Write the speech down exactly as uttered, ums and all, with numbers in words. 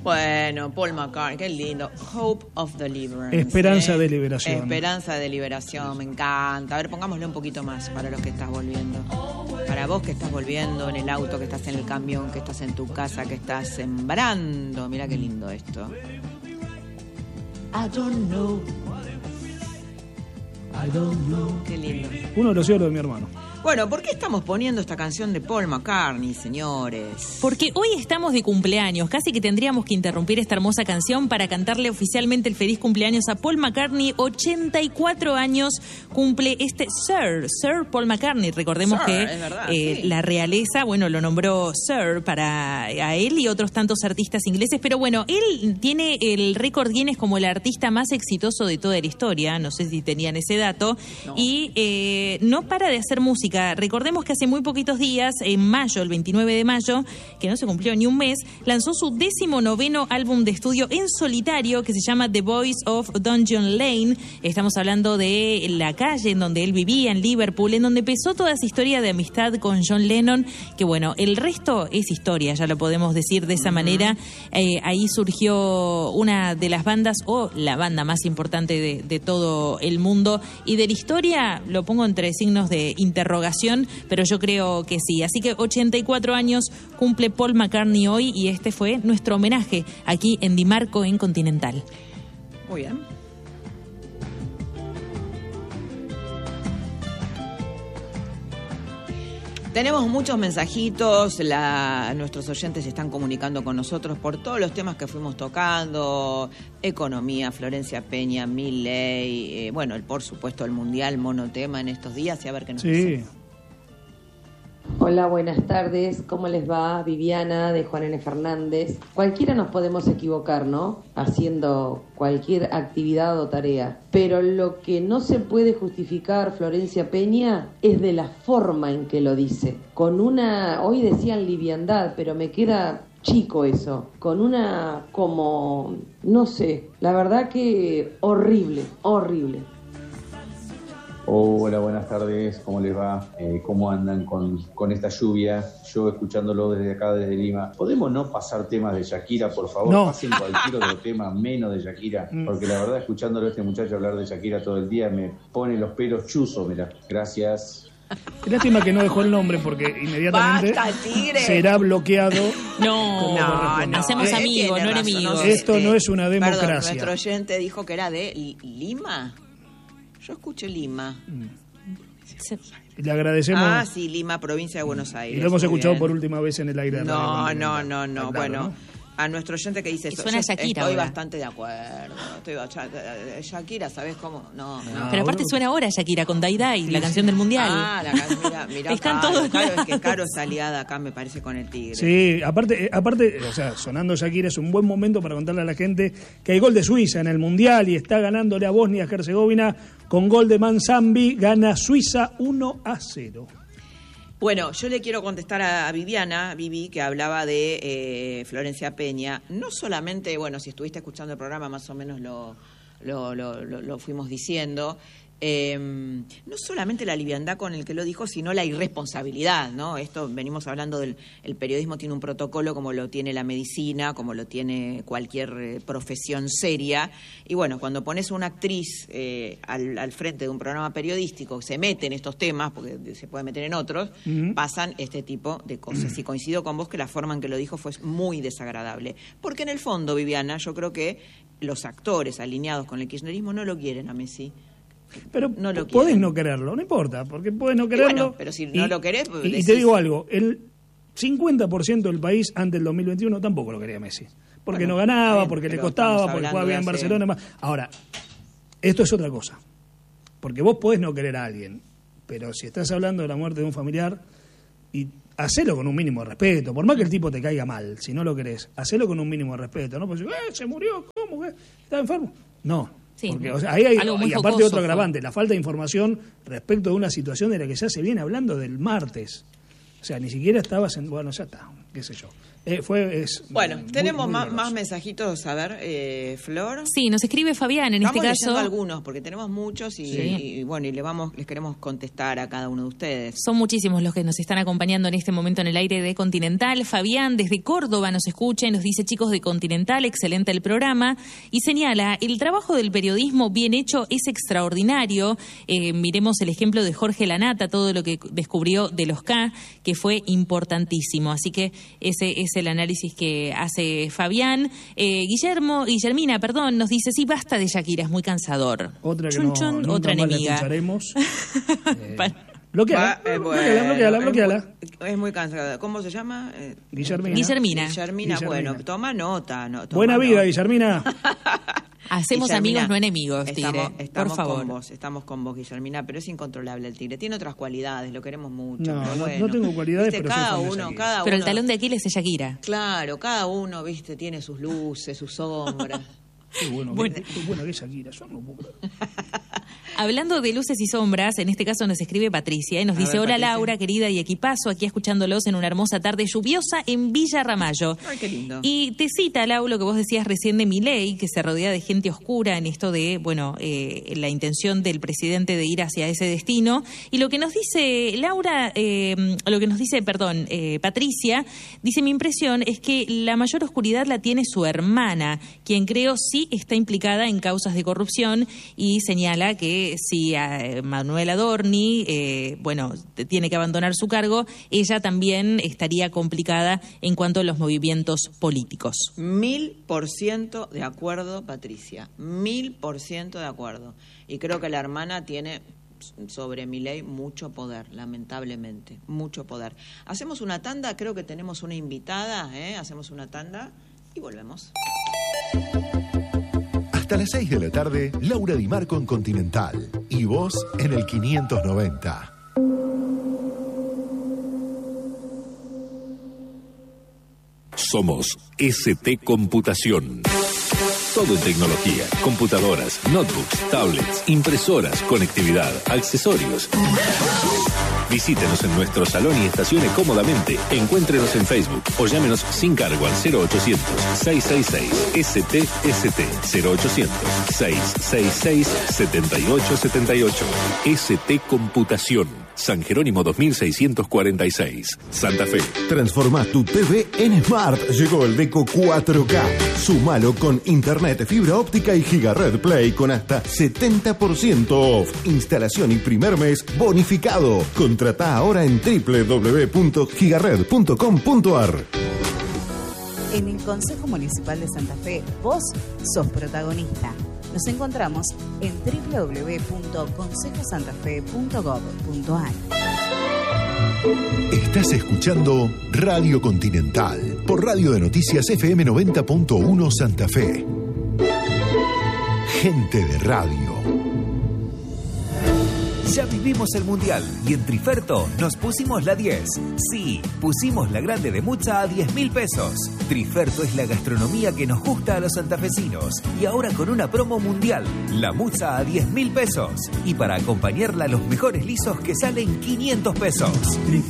Bueno, Paul McCartney, qué lindo. Hope of Deliverance. Esperanza ¿eh? de liberación. Esperanza de liberación, me encanta. A ver, pongámosle un poquito más para los que estás volviendo. Para vos que estás volviendo en el auto, que estás en el camión, que estás en tu casa, que estás sembrando. Mirá qué lindo esto. I don't know. I don't know. Qué lindo. Uno de los hijos de mi hermano. Bueno, ¿por qué estamos poniendo esta canción de Paul McCartney, señores? Porque hoy estamos de cumpleaños. Casi que tendríamos que interrumpir esta hermosa canción para cantarle oficialmente el feliz cumpleaños a Paul McCartney. ochenta y cuatro años cumple este Sir, Sir Paul McCartney. Recordemos Sir, que es verdad, eh, sí. la realeza, bueno, lo nombró Sir para a él y otros tantos artistas ingleses. Pero bueno, él tiene el récord Guinness como el artista más exitoso de toda la historia. No sé si tenían ese dato. No. Y eh, no para de hacer música. Recordemos que hace muy poquitos días, en mayo, el veintinueve de mayo, que no se cumplió ni un mes, lanzó su décimo noveno álbum de estudio en solitario que se llama The Voice of Dungeon Lane. Estamos hablando de la calle en donde él vivía, en Liverpool, en donde empezó toda esa historia de amistad con John Lennon, que bueno, el resto es historia, ya lo podemos decir de esa uh-huh. manera. Eh, ahí surgió una de las bandas, o la banda más importante de, de todo el mundo, y de la historia lo pongo entre signos de interrogación, pero yo creo que sí. Así que ochenta y cuatro años cumple Paul McCartney hoy y este fue nuestro homenaje aquí en Di Marco en Continental. Muy bien. Tenemos muchos mensajitos, la, nuestros oyentes se están comunicando con nosotros por todos los temas que fuimos tocando, economía, Florencia Peña, Milei, eh, bueno, el, por supuesto el mundial monotema en estos días y a ver qué nos sí. dice. Hola, buenas tardes. ¿Cómo les va? Viviana, de Juan N. Fernández. Cualquiera nos podemos equivocar, ¿no? Haciendo cualquier actividad o tarea. Pero lo que no se puede justificar, Florencia Peña, es de la forma en que lo dice. Con una, hoy decían liviandad, pero me queda chico eso. Con una como, no sé, la verdad que horrible, horrible. Oh, hola, buenas tardes, ¿cómo les va? Eh, ¿Cómo andan con, con esta lluvia? Yo escuchándolo desde acá, desde Lima. ¿Podemos no pasar temas de Shakira, por favor? No. Pasen cualquier otro tema menos de Shakira, porque la verdad, escuchándolo a este muchacho hablar de Shakira todo el día, me pone los pelos chuzos, mira. Gracias. Lástima que no dejó el nombre porque inmediatamente Basta, tigre. será bloqueado. No, No, no, hacemos eh, amigos, tiene no razón, enemigos. no sé, Esto no es una Perdón, democracia. nuestro oyente dijo que era de Li- Lima. Yo escuché Lima. Se- Le agradecemos. Ah, sí, Lima, provincia de Buenos Aires. Y lo hemos Muy escuchado bien. por última vez en el aire de No, Radio no, Continental. no, no. Está claro, Bueno, ¿no? a nuestro oyente que dice Y eso, suena yo Shakira estoy ahora. bastante de acuerdo. Estoy, ya- Shakira, ¿sabes cómo? No, no. No. Pero aparte bueno. suena ahora Shakira con Dai Dai, la canción del Mundial. Ah, la can- mira, mira, Están Caro, todos Caro, es que lados. Caro está aliada acá, me parece, con el Tigre. Sí, aparte, eh, aparte, o sea, sonando Shakira es un buen momento para contarle a la gente que hay gol de Suiza en el Mundial y está ganándole a Bosnia-Herzegovina con gol de Manzambi, gana Suiza uno a cero. Bueno, yo le quiero contestar a Viviana, Vivi, que hablaba de eh, Florencia Peña. No solamente, bueno, si estuviste escuchando el programa, más o menos lo, lo, lo, lo, lo fuimos diciendo. Eh, no solamente la liviandad con el que lo dijo, sino la irresponsabilidad, ¿no? Esto venimos hablando del el periodismo tiene un protocolo como lo tiene la medicina, como lo tiene cualquier eh, profesión seria. Y bueno, cuando pones a una actriz eh, al, al frente de un programa periodístico, se mete en estos temas, porque se puede meter en otros, uh-huh. pasan este tipo de cosas. Uh-huh. Y coincido con vos que la forma en que lo dijo fue muy desagradable. Porque en el fondo, Viviana, yo creo que los actores alineados con el kirchnerismo no lo quieren a Messi. Pero no lo podés quieren. no quererlo, no importa, porque podés no quererlo. Bueno, pero si no lo querés, pues y, decís... y te digo algo, el cincuenta por ciento del país antes del dos mil veintiuno tampoco lo quería Messi. Porque bueno, no ganaba, bien, porque le pero costaba, estamos porque hablando jugaba bien en de hace- Barcelona. Más. Ahora, esto es otra cosa. Porque vos podés no querer a alguien, pero si estás hablando de la muerte de un familiar, y hacelo con un mínimo de respeto, por más que el tipo te caiga mal, si no lo querés, hacelo con un mínimo de respeto, ¿no? Porque eh, se murió, ¿cómo? ¿Qué? ¿Está enfermo? No. Sí, Porque, o sea, ahí hay, algo muy y aparte jocoso, otro agravante, la falta de información respecto de una situación de la que ya se viene hablando del martes. O sea, ni siquiera estabas en... Bueno, ya está, qué sé yo. Eh, fue, es Bueno, muy, tenemos muy más, doloroso. más mensajitos, a ver, eh, Flor. Sí, nos escribe Fabián en Estamos este leyendo caso. algunos, porque tenemos muchos y, Sí. y, bueno, y le vamos, les queremos contestar a cada uno de ustedes. Son muchísimos los que nos están acompañando en este momento en el aire de Continental. Fabián desde Córdoba nos escucha y nos dice: chicos de Continental, excelente el programa. Y señala, el trabajo del periodismo bien hecho es extraordinario. Eh, miremos el ejemplo de Jorge Lanata, todo lo que descubrió de los K, que fue importantísimo. Así que ese es el análisis que hace Fabián. Eh, Guillermo, Guillermina, perdón, nos dice: sí, basta de Shakira, es muy cansador. Otra que Chun, no, chun, nunca otra más la enemiga. escucharemos. Eh, Pa- bloqueala, Va, eh, bloqueala, bloqueala, bueno, bloqueala. Es muy, es muy cansada. ¿Cómo se llama? Eh, Guillermina. Guillermina. Guillermina, Guillermina. bueno, toma nota. No, toma Buena vida, nota. Guillermina. Hacemos Guillermina, amigos, no enemigos, Tigre. Estamos, estamos por favor. con vos, estamos con vos, Guillermina, pero es incontrolable el Tigre. Tiene otras cualidades, lo queremos mucho. No, pero no- bueno, no tengo cualidades, viste, pero soy cada fan de uno, Shakira. cada Pero el uno- talón de Aquiles es Shakira. Claro, cada uno, viste, tiene sus luces, sus sombras. Qué bueno, Bueno. qué, qué buena que es Shakira. Yo no puedo creer. Hablando de luces y sombras, en este caso nos escribe Patricia y nos A dice: ver, hola Patricia. Laura, querida y equipazo, aquí escuchándolos en una hermosa tarde lluviosa en Villa Ramallo. Ay, qué lindo. Y te cita, Lau, lo que vos decías recién de Milei, que se rodea de gente oscura en esto de, bueno, eh, la intención del presidente de ir hacia ese destino. Y lo que nos dice Laura, eh, lo que nos dice, perdón, eh, Patricia, dice: mi impresión es que la mayor oscuridad la tiene su hermana, quien creo sí está implicada en causas de corrupción, y señala que si a Manuel Adorni, eh, bueno, tiene que abandonar su cargo, ella también estaría complicada en cuanto a los movimientos políticos. Mil por ciento de acuerdo, Patricia. Mil por ciento de acuerdo. Y creo que la hermana tiene sobre Milei mucho poder, lamentablemente, mucho poder. Hacemos una tanda, creo que tenemos una invitada, ¿eh? Hacemos una tanda y volvemos. Hasta las seis de la tarde, Laura Di Marco en Continental. Y vos en el quinientos noventa. Somos S T Computación. Todo en tecnología, computadoras, notebooks, tablets, impresoras, conectividad, accesorios. Visítenos en nuestro salón y estacione cómodamente. Encuéntrenos en Facebook o llámenos sin cargo al cero ochocientos, seiscientos sesenta y seis S T S T cero ochocientos, seiscientos sesenta y seis, setenta y ocho setenta y ocho. S T Computación. San Jerónimo dos mil seiscientos cuarenta y seis, Santa Fe. Transforma tu T V en Smart. Llegó el Deco cuatro K. Sumalo con internet, fibra óptica y Gigared Play con hasta setenta por ciento off. Instalación y primer mes bonificado. Contratá ahora en doble u doble u doble u punto gigared punto com punto a r. En el Consejo Municipal de Santa Fe, vos sos protagonista. Nos encontramos en doble u doble u doble u punto consejo santa fe punto gob punto a r. Estás escuchando Radio Continental por Radio de Noticias F M noventa punto uno Santa Fe. Gente de radio. Ya vivimos el Mundial y en Triferto nos pusimos la diez. Sí, pusimos la grande de Mucha a diez mil pesos. Triferto es la gastronomía que nos gusta a los santafesinos. Y ahora con una promo mundial, la Mucha a diez mil pesos. Y para acompañarla los mejores lisos que salen quinientos pesos.